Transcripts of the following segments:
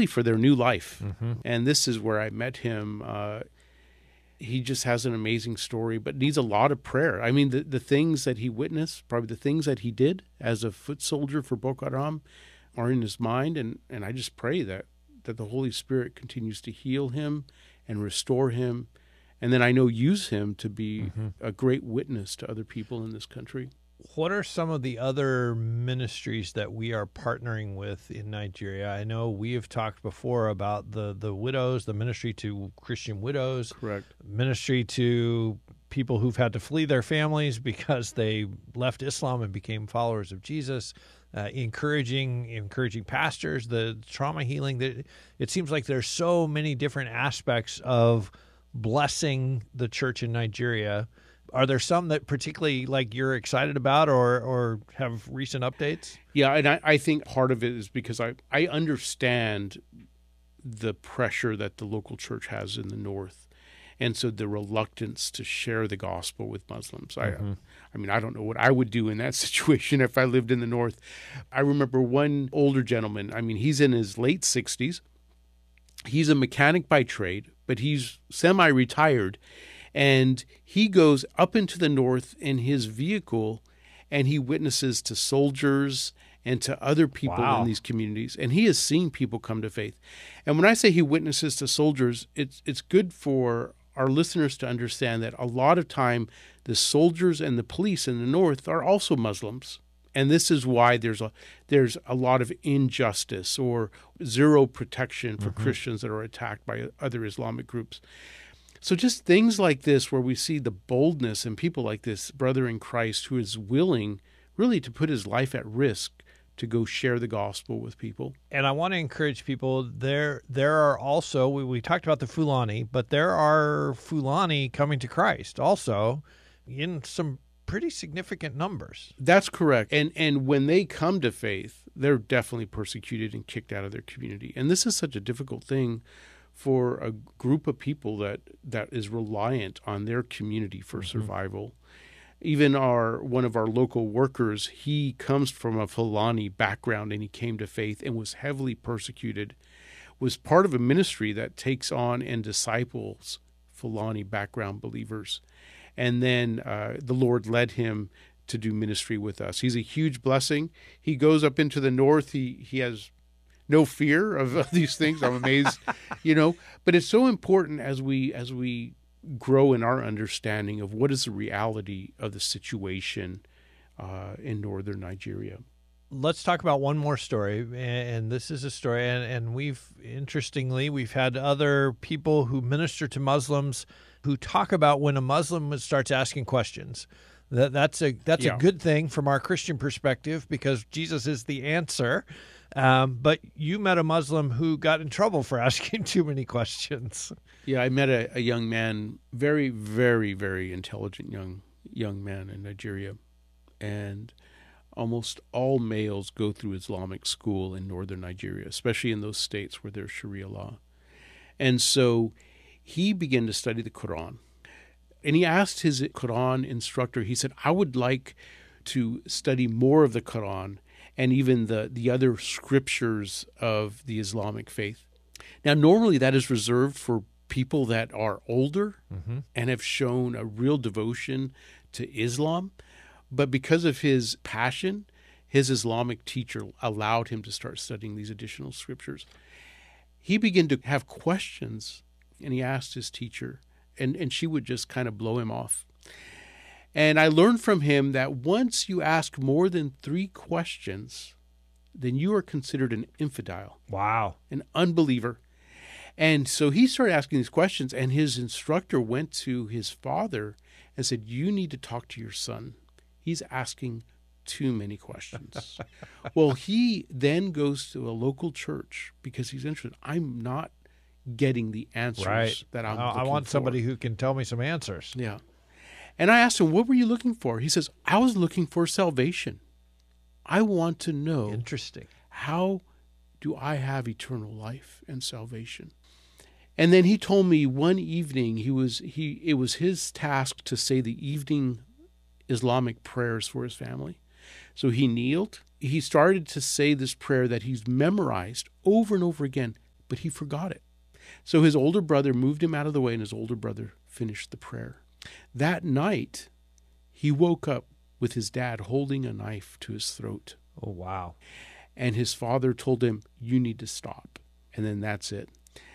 really for their new life. Mm-hmm. And this is where I met him. He just has an amazing story, but needs a lot of prayer. I mean, the things that he witnessed, probably the things that he did as a foot soldier for Boko Haram are in his mind. And I just pray that the Holy Spirit continues to heal him and restore him. And then I know use him to be a great witness to other people in this country. What are some of the other ministries that we are partnering with in Nigeria? I know we have talked before about the widows, the ministry to Christian widows, Correct. ministry to people who've had to flee their families because they left Islam and became followers of Jesus, encouraging pastors, the trauma healing. It seems like there's so many different aspects of blessing the church in Nigeria. Are there some that particularly like you're excited about or have recent updates? Yeah, and I think part of it is because I understand the pressure that the local church has in the north, and so the reluctance to share the gospel with Muslims. I mean, I don't know what I would do in that situation if I lived in the north. I remember one older gentleman, I mean, he's in his late 60s. He's a mechanic by trade, but he's semi-retired. And he goes up into the north in his vehicle, and he witnesses to soldiers and to other people in these communities. And he has seen people come to faith. And when I say he witnesses to soldiers, it's good for our listeners to understand that a lot of time the soldiers and the police in the north are also Muslims. And this is why there's a lot of injustice or zero protection for Christians that are attacked by other Islamic groups. So just things like this where we see the boldness in people like this brother in Christ who is willing really to put his life at risk to go share the gospel with people. And I want to encourage people, there are also, we talked about the Fulani, but there are Fulani coming to Christ also in some pretty significant numbers. That's correct. And when they come to faith, they're definitely persecuted and kicked out of their community. And this is such a difficult thing for a group of people that is reliant on their community for survival. Even one of our local workers, he comes from a Fulani background and he came to faith and was heavily persecuted, was part of a ministry that takes on and disciples Fulani background believers. And then the Lord led him to do ministry with us. He's a huge blessing. He goes up into the north. He has no fear of these things. I'm amazed, But it's so important as we grow in our understanding of what is the reality of the situation in northern Nigeria. Let's talk about one more story, and this is a story, and we've had other people who minister to Muslims who talk about when a Muslim starts asking questions. That's a good thing from our Christian perspective because Jesus is the answer. But you met a Muslim who got in trouble for asking too many questions. Yeah, I met a young man, very, very, very intelligent young man in Nigeria. And almost all males go through Islamic school in northern Nigeria, especially in those states where there's Sharia law. And so he began to study the Quran. And he asked his Quran instructor, he said, I would like to study more of the Quran and even the other scriptures of the Islamic faith. Now, normally that is reserved for people that are older and have shown a real devotion to Islam. But because of his passion, his Islamic teacher allowed him to start studying these additional scriptures. He began to have questions, and he asked his teacher, and she would just kind of blow him off. And I learned from him that once you ask more than 3 questions, then you are considered an infidel. Wow. An unbeliever. And so he started asking these questions, and his instructor went to his father and said, you need to talk to your son. He's asking too many questions. Well, he then goes to a local church because he's interested. I'm not getting the answers that I'm looking for. I want somebody who can tell me some answers. Yeah. And I asked him, what were you looking for? He says, I was looking for salvation. I want to know. Interesting. How do I have eternal life and salvation? And then he told me one evening it was his task to say the evening Islamic prayers for his family. So he kneeled. He started to say this prayer that he's memorized over and over again but he forgot it. So his older brother moved him out of the way, and his older brother finished the prayer. That night, he woke up with his dad holding a knife to his throat. Oh, wow. And his father told him, you need to stop. And then that's it.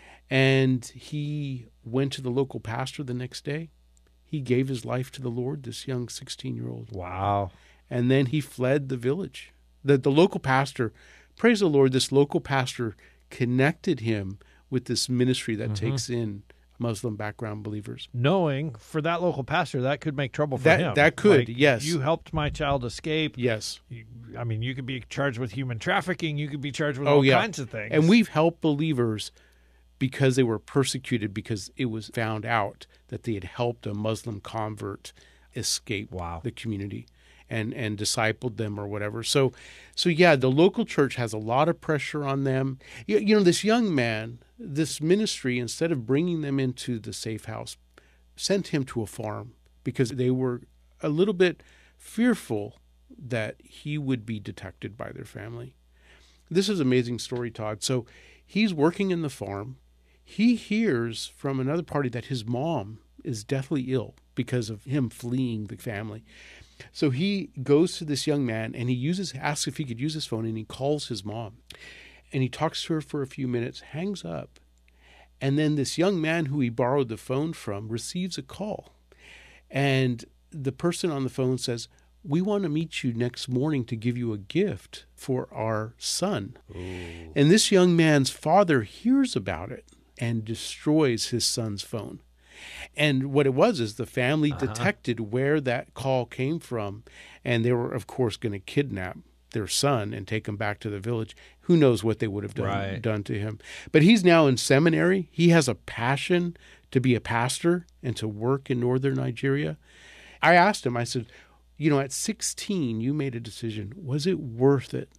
And he went to the local pastor the next day. He gave his life to the Lord, this young 16-year-old. Wow. And then he fled the village. The local pastor, praise the Lord, this local pastor connected him with this ministry that takes in Muslim background believers. Knowing for that local pastor, that could make trouble for him. That could, like, yes. You helped my child escape. Yes. You could be charged with human trafficking. You could be charged with all kinds of things. And we've helped believers because they were persecuted, because it was found out that they had helped a Muslim convert escape the community and discipled them or whatever. So yeah, the local church has a lot of pressure on them. You know, this young man, this ministry, instead of bringing them into the safe house, sent him to a farm because they were a little bit fearful that he would be detected by their family. This is an amazing story, Todd. So he's working in the farm. He hears from another party that his mom is deathly ill because of him fleeing the family. So he goes to this young man and asks if he could use his phone, and he calls his mom. And he talks to her for a few minutes, hangs up. And then this young man who he borrowed the phone from receives a call. And the person on the phone says, we want to meet you next morning to give you a gift for our son. Ooh. And this young man's father hears about it and destroys his son's phone. And what it was is the family detected where that call came from, and they were, of course, going to kidnap their son and take him back to the village. Who knows what they would have done to him. But he's now in seminary. He has a passion to be a pastor and to work in northern Nigeria. I asked him, I said, you know, at 16, you made a decision. Was it worth it?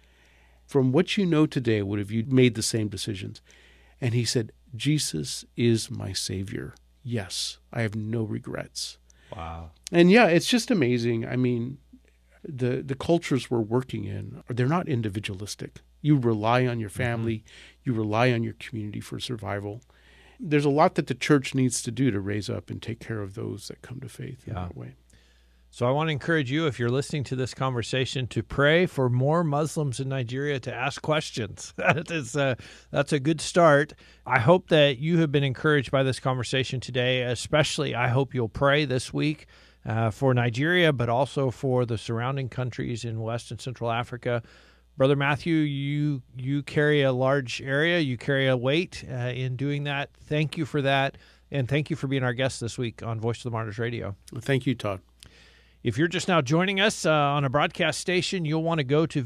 From what you know today, would have you made the same decisions? And he said, Jesus is my Savior. Yes, I have no regrets. Wow. And yeah, it's just amazing. I mean, the cultures we're working in, they're not individualistic. You rely on your family. You rely on your community for survival. There's a lot that the church needs to do to raise up and take care of those that come to faith in that way. So I want to encourage you, if you're listening to this conversation, to pray for more Muslims in Nigeria to ask questions. That's a good start. I hope that you have been encouraged by this conversation today. Especially, I hope you'll pray this week for Nigeria, but also for the surrounding countries in West and Central Africa. Brother Matthew, you carry a large area. You carry a weight in doing that. Thank you for that, and thank you for being our guest this week on Voice of the Martyrs Radio. Thank you, Todd. If you're just now joining us on a broadcast station, you'll want to go to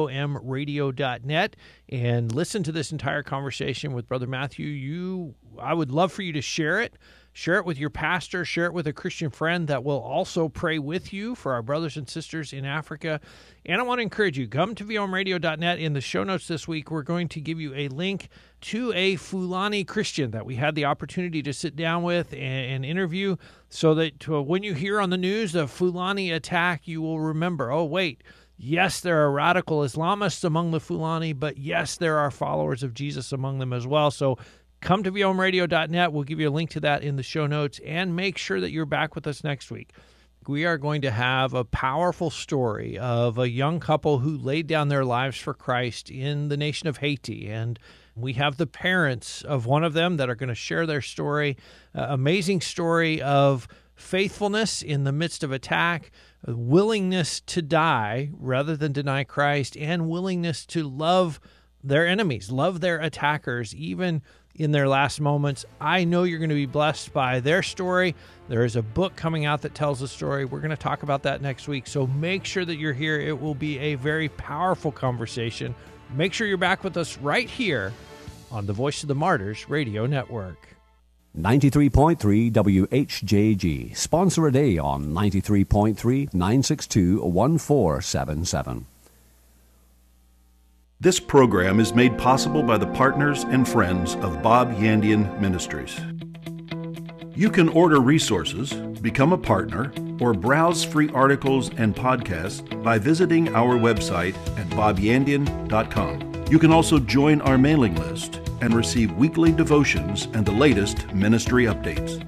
vomradio.net and listen to this entire conversation with Brother Matthew. I would love for you to share it. Share it with your pastor. Share it with a Christian friend that will also pray with you for our brothers and sisters in Africa. And I want to encourage you, come to vomradio.net. In the show notes this week, we're going to give you a link to a Fulani Christian that we had the opportunity to sit down with and interview, so that when you hear on the news a Fulani attack, you will remember, oh, wait, yes, there are radical Islamists among the Fulani, but yes, there are followers of Jesus among them as well. So come to vomradio.net. We'll give you a link to that in the show notes, and make sure that you're back with us next week. We are going to have a powerful story of a young couple who laid down their lives for Christ in the nation of Haiti. And we have the parents of one of them that are going to share their story, amazing story of faithfulness in the midst of attack, willingness to die rather than deny Christ, and willingness to love their enemies, love their attackers, even in their last moments. I know you're going to be blessed by their story. There is a book coming out that tells the story. We're going to talk about that next week, so make sure that you're here. It will be a very powerful conversation. Make sure you're back with us right here on the Voice of the Martyrs Radio Network. 93.3 WHJG. Sponsor a day on 93.3 962 1477. This program is made possible by the partners and friends of Bob Yandian Ministries. You can order resources, become a partner, or browse free articles and podcasts by visiting our website at bobyandian.com. You can also join our mailing list and receive weekly devotions and the latest ministry updates.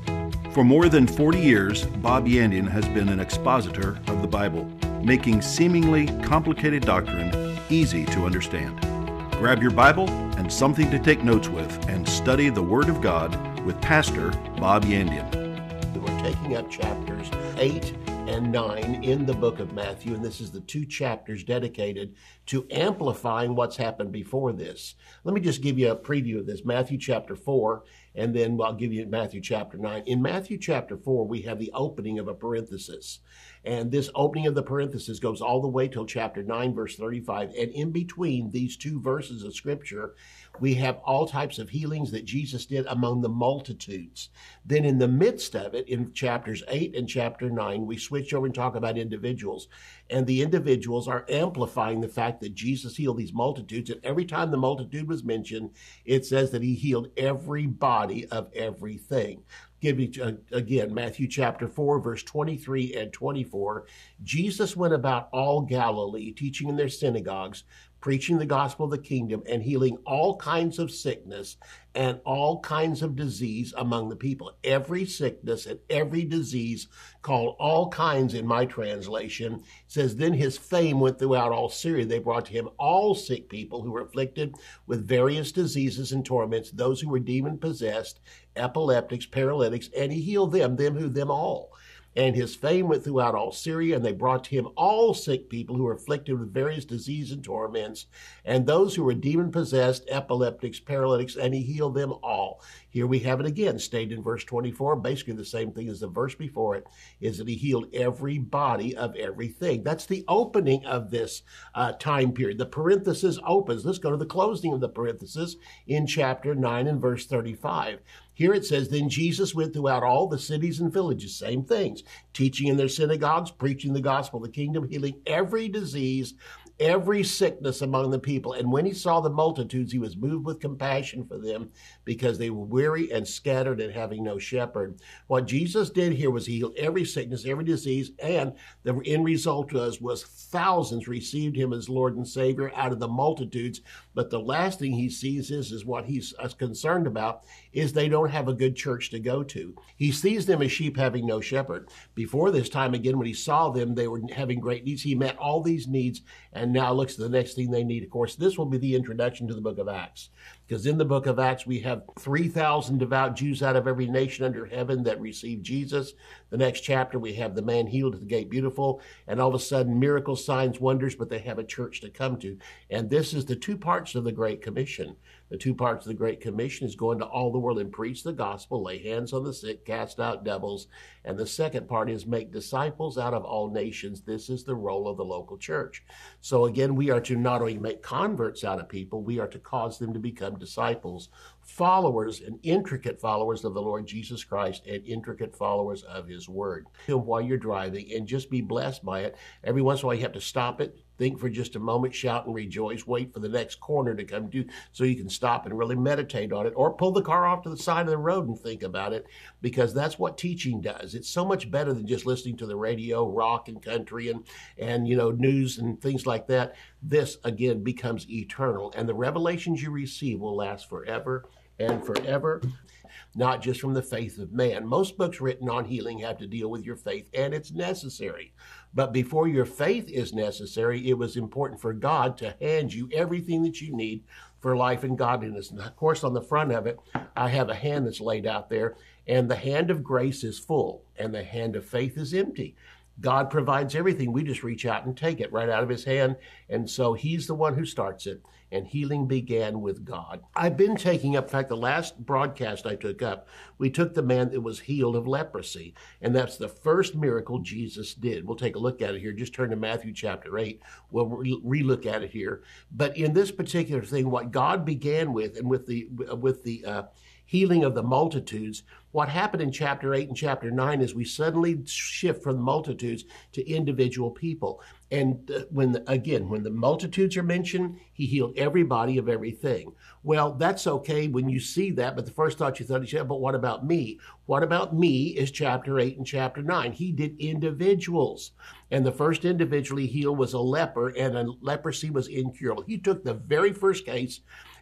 For more than 40 years, Bob Yandian has been an expositor of the Bible, making seemingly complicated doctrine easy to understand. Grab your Bible and something to take notes with and study the Word of God with Pastor Bob Yandian. We're taking up chapters 8 and 9 in the book of Matthew, and this is the 2 chapters dedicated to amplifying what's happened before this. Let me just give you a preview of this. Matthew chapter 4, and then I'll give you Matthew chapter 9. In Matthew chapter 4, we have the opening of a parenthesis. And this opening of the parenthesis goes all the way till chapter 9, verse 35. And in between these 2 verses of Scripture, we have all types of healings that Jesus did among the multitudes. Then in the midst of it, in chapters 8 and chapter 9, we switch over and talk about individuals. And the individuals are amplifying the fact that Jesus healed these multitudes. And every time the multitude was mentioned, it says that he healed everybody of everything. Give you again, Matthew chapter 4, verse 23 and 24. Jesus went about all Galilee, teaching in their synagogues, preaching the gospel of the kingdom, and healing all kinds of sickness and all kinds of disease among the people. Every sickness and every disease, called all kinds in my translation, says, then his fame went throughout all Syria. They brought to him all sick people who were afflicted with various diseases and torments, those who were demon-possessed, epileptics, paralytics, and he healed them all. And his fame went throughout all Syria, and they brought to him all sick people who were afflicted with various diseases and torments, and those who were demon-possessed, epileptics, paralytics, and he healed them all. Here we have it again, stated in verse 24, basically the same thing as the verse before it, is that he healed everybody of everything. That's the opening of this time period. The parenthesis opens. Let's go to the closing of the parenthesis in chapter 9 and verse 35. Here it says, then Jesus went throughout all the cities and villages, same things, teaching in their synagogues, preaching the gospel of the kingdom, healing every disease, every sickness among the people. And when he saw the multitudes, he was moved with compassion for them because they were weary and scattered and having no shepherd. What Jesus did here was he healed every sickness, every disease, and the end result was thousands received him as Lord and Savior out of the multitudes. But the last thing he sees is what he's concerned about is they don't have a good church to go to. He sees them as sheep having no shepherd. Before this time, again, when he saw them, they were having great needs. He met all these needs, and now looks at the next thing they need. Of course, this will be the introduction to the book of Acts, because in the book of Acts, we have 3,000 devout Jews out of every nation under heaven that received Jesus. The next chapter, we have the man healed at the gate beautiful, and all of a sudden, miracles, signs, wonders, but they have a church to come to. And this is the 2 parts of the Great Commission. The 2 parts of the Great Commission is go into all the world and preach the gospel, lay hands on the sick, cast out devils. And the second part is make disciples out of all nations. This is the role of the local church. So again, we are to not only make converts out of people, we are to cause them to become disciples, followers and intricate followers of the Lord Jesus Christ and intricate followers of his word. While you're driving, and just be blessed by it. Every once in a while you have to stop it, think for just a moment, shout and rejoice, wait for the next corner to come to so you can stop and really meditate on it, or pull the car off to the side of the road and think about it, because that's what teaching does. It's so much better than just listening to the radio, rock and country and news and things like that. This, again, becomes eternal, and the revelations you receive will last forever and forever, not just from the faith of man. Most books written on healing have to deal with your faith, and it's necessary. But before your faith is necessary, it was important for God to hand you everything that you need for life and godliness. And of course, on the front of it, I have a hand that's laid out there, and the hand of grace is full, and the hand of faith is empty. God provides everything. We just reach out and take it right out of his hand. And so he's the one who starts it. And healing began with God. I've been taking up, in fact, the last broadcast I took up, we took the man that was healed of leprosy. And that's the first miracle Jesus did. We'll take a look at it here. Just turn to Matthew chapter 8. We'll re-look at it here. But in this particular thing, what God began with, and with the healing of the multitudes, what happened in chapter 8 and chapter 9 is we suddenly shift from the multitudes to individual people. And when the multitudes are mentioned, he healed everybody of everything. Well, that's okay when you see that, but the first thought you thought, but what about me? What about me is chapter 8 and chapter 9. He did individuals. And the first individual he healed was a leper, and leprosy was incurable. He took the very first case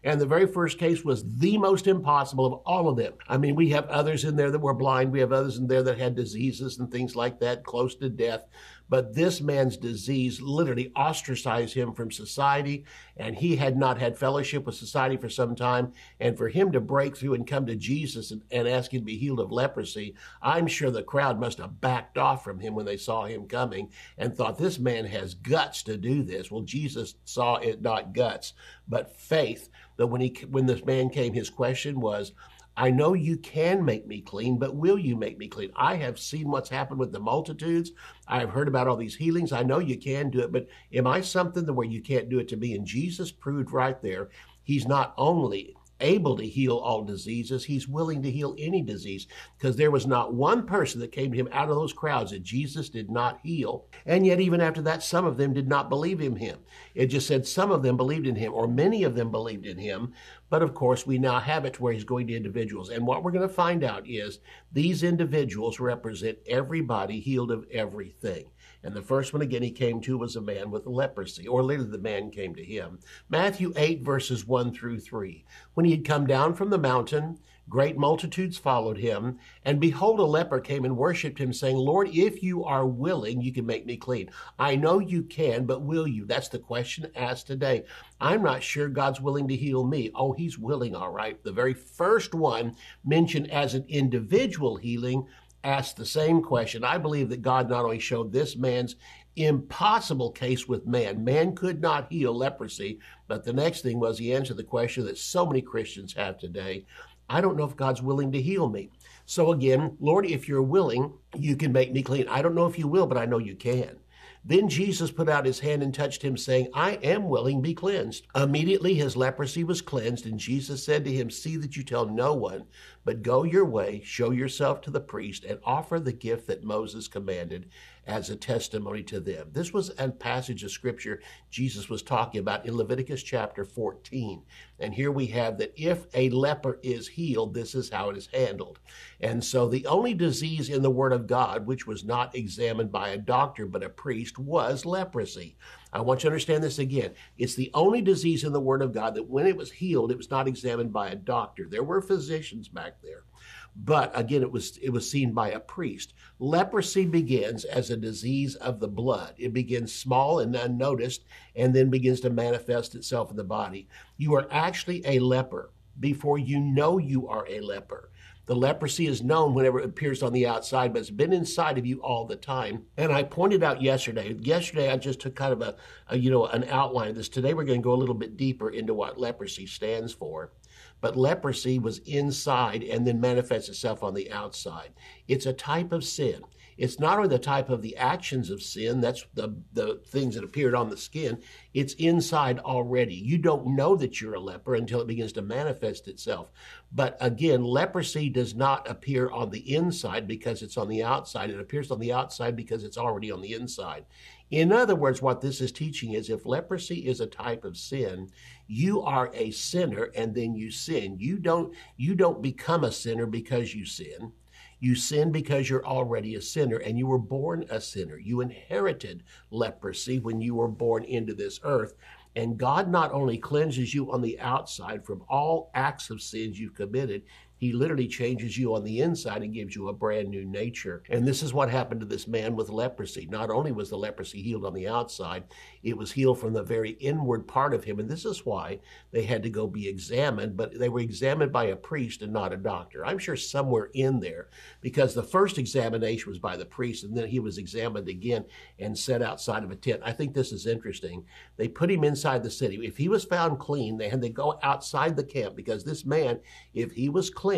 And the very first case was the most impossible of all of them. I mean, we have others in there that were blind. We have others in there that had diseases and things like that, close to death. But this man's disease literally ostracized him from society, and he had not had fellowship with society for some time. And for him to break through and come to Jesus and ask him to be healed of leprosy, I'm sure the crowd must have backed off from him when they saw him coming and thought, this man has guts to do this. Well, Jesus saw it not guts, but faith. That when this man came, his question was, I know you can make me clean, but will you make me clean? I have seen what's happened with the multitudes. I have heard about all these healings. I know you can do it, but am I something where you can't do it to me? And Jesus proved right there, he's not only able to heal all diseases, he's willing to heal any disease, because there was not one person that came to him out of those crowds that Jesus did not heal. And yet even after that, some of them did not believe in him. It just said some of them believed in him, or many of them believed in him. But of course, we now have it to where he's going to individuals. And what we're going to find out is these individuals represent everybody healed of everything. And the first one, again, he came to was a man with leprosy, or literally the man came to him. Matthew 8, verses 1 through 3. When he had come down from the mountain, great multitudes followed him. And behold, a leper came and worshipped him, saying, Lord, if you are willing, you can make me clean. I know you can, but will you? That's the question asked today. I'm not sure God's willing to heal me. Oh, he's willing, all right. The very first one mentioned as an individual healing asked the same question. I believe that God not only showed this man's impossible case with man. Man could not heal leprosy, but the next thing was he answered the question that so many Christians have today. I don't know if God's willing to heal me. So again, Lord, if you're willing, you can make me clean. I don't know if you will, but I know you can. Then Jesus put out his hand and touched him, saying, I am willing, be cleansed. Immediately his leprosy was cleansed, and Jesus said to him, see that you tell no one, but go your way, show yourself to the priest, and offer the gift that Moses commanded as a testimony to them. This was a passage of scripture Jesus was talking about in Leviticus chapter 14. And here we have that if a leper is healed, this is how it is handled. And so the only disease in the Word of God, which was not examined by a doctor but a priest, was leprosy. I want you to understand this again. It's the only disease in the Word of God that when it was healed, it was not examined by a doctor. There were physicians back there. But again, it was seen by a priest. Leprosy begins as a disease of the blood. It begins small and unnoticed and then begins to manifest itself in the body. You are actually a leper before you know you are a leper. The leprosy is known whenever it appears on the outside, but it's been inside of you all the time. And I pointed out yesterday I just took kind of an outline of this. Today we're going to go a little bit deeper into what leprosy stands for. But leprosy was inside and then manifests itself on the outside. It's a type of sin. It's not only the type of the actions of sin, that's the things that appeared on the skin, it's inside already. You don't know that you're a leper until it begins to manifest itself. But again, leprosy does not appear on the inside because it's on the outside. It appears on the outside because it's already on the inside. In other words, what this is teaching is if leprosy is a type of sin, you are a sinner and then you sin. You don't become a sinner because you sin. You sin because you're already a sinner and you were born a sinner. You inherited leprosy when you were born into this earth. And God not only cleanses you on the outside from all acts of sins you've committed, he literally changes you on the inside and gives you a brand new nature. And this is what happened to this man with leprosy. Not only was the leprosy healed on the outside, it was healed from the very inward part of him. And this is why they had to go be examined, but they were examined by a priest and not a doctor. I'm sure somewhere in there, because the first examination was by the priest, and then he was examined again and set outside of a tent. I think this is interesting. They put him inside the city. If he was found clean, they had to go outside the camp, because this man, if he was cleansed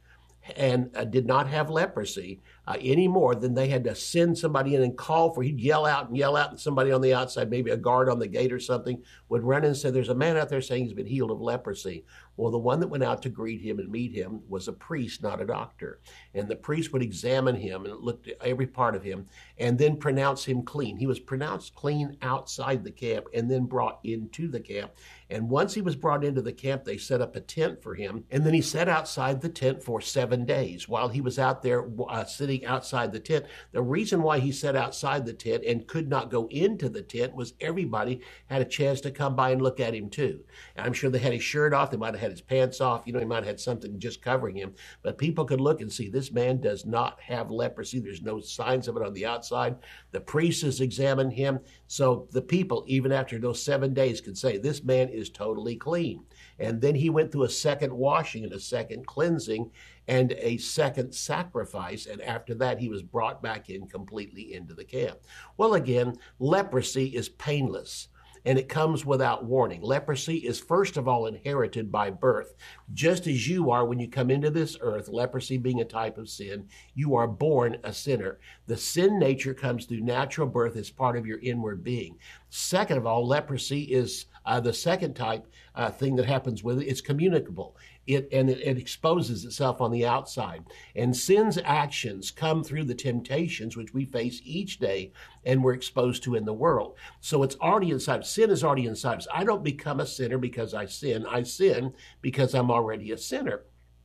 and did not have leprosy anymore, then they had to send somebody in and call for, he'd yell out, and somebody on the outside, maybe a guard on the gate or something, would run in and say, there's a man out there saying he's been healed of leprosy. Well, the one that went out to greet him and meet him was a priest, not a doctor. And the priest would examine him and look at every part of him and then pronounce him clean. He was pronounced clean outside the camp and then brought into the camp. And once he was brought into the camp, they set up a tent for him. And then he sat outside the tent for 7 days while he was out there sitting everybody outside the tent. The reason why he sat outside the tent and could not go into the tent was everybody had a chance to come by and look at him too. And I'm sure they had his shirt off. They might have had his pants off. He might have had something just covering him. But people could look and see this man does not have leprosy. There's no signs of it on the outside. The priests examined him. So the people, even after those 7 days, could say this man is totally clean. And then he went through a second washing and a second cleansing and a second sacrifice. And after that, he was brought back in completely into the camp. Well, again, leprosy is painless, and it comes without warning. Leprosy is first of all inherited by birth. Just as you are when you come into this earth, leprosy being a type of sin, you are born a sinner. The sin nature comes through natural birth as part of your inward being. Second of all, leprosy is the second type thing that happens with it. It's communicable. It exposes itself on the outside. And sin's actions come through the temptations which we face each day and we're exposed to in the world. So it's already inside. Sin is already inside us. I don't become a sinner because I sin. I sin because I'm already a sinner.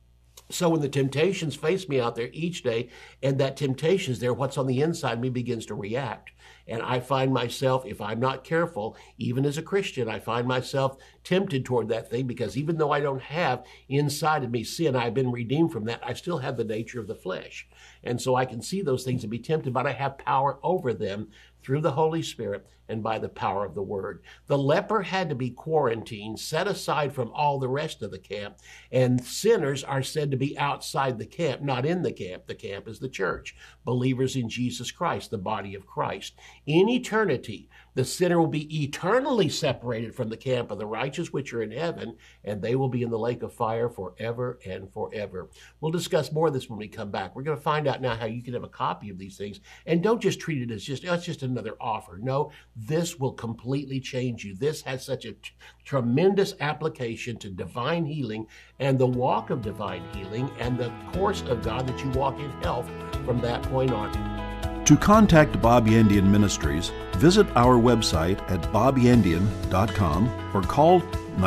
So when the temptations face me out there each day, and that temptation is there, what's on the inside of me begins to react. And I find myself, if I'm not careful, even as a Christian, I find myself tempted toward that thing, because even though I don't have inside of me sin, I've been redeemed from that, I still have the nature of the flesh. And so I can see those things and be tempted, but I have power over them through the Holy Spirit and by the power of the Word. The leper had to be quarantined, set aside from all the rest of the camp, and sinners are said to be outside the camp, not in the camp. The camp is the church, believers in Jesus Christ, the body of Christ. In eternity, the sinner will be eternally separated from the camp of the righteous, which are in heaven, and they will be in the lake of fire forever and forever. We'll discuss more of this when we come back. We're going to find out now how you can have a copy of these things, and don't just treat it as it's just another offer. No, this will completely change you. This has such a tremendous application to divine healing and the walk of divine healing and the course of God, that you walk in health from that point on. To contact Bob Yandian Ministries, visit our website at bobyandian.com or call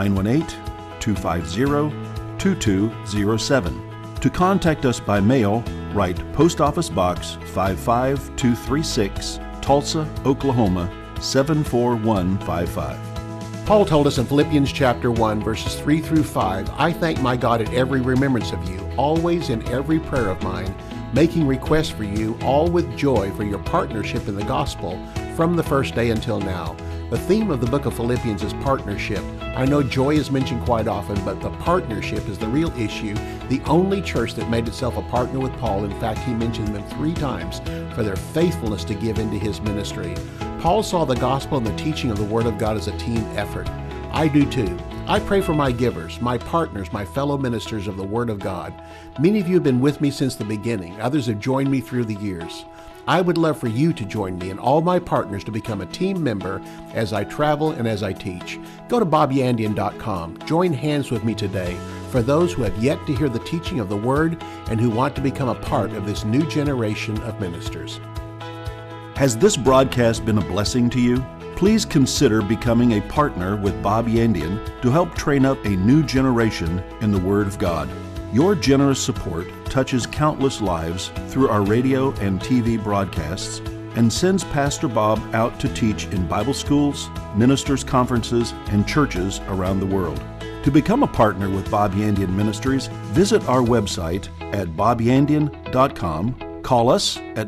918-250-2207. To contact us by mail, write Post Office Box 55236, Tulsa, Oklahoma 74155. Paul told us in Philippians chapter 1, verses 3 through 5, I thank my God at every remembrance of you, always in every prayer of mine, making requests for you, all with joy for your partnership in the gospel from the first day until now. The theme of the book of Philippians is partnership. I know joy is mentioned quite often, but the partnership is the real issue. The only church that made itself a partner with Paul, in fact, he mentioned them 3 times for their faithfulness to give into his ministry. Paul saw the gospel and the teaching of the Word of God as a team effort. I do too. I pray for my givers, my partners, my fellow ministers of the Word of God. Many of you have been with me since the beginning. Others have joined me through the years. I would love for you to join me and all my partners to become a team member as I travel and as I teach. Go to bobyandian.com. Join hands with me today for those who have yet to hear the teaching of the Word and who want to become a part of this new generation of ministers. Has this broadcast been a blessing to you? Please consider becoming a partner with Bob Yandian to help train up a new generation in the Word of God. Your generous support touches countless lives through our radio and TV broadcasts and sends Pastor Bob out to teach in Bible schools, ministers' conferences, and churches around the world. To become a partner with Bob Yandian Ministries, visit our website at bobyandian.com, call us at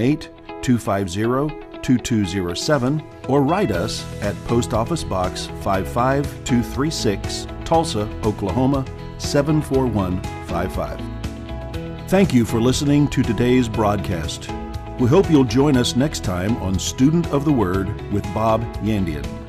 918-250-2207, or write us at Post Office Box 55236, Tulsa, Oklahoma 74155. Thank you for listening to today's broadcast. We hope you'll join us next time on Student of the Word with Bob Yandian.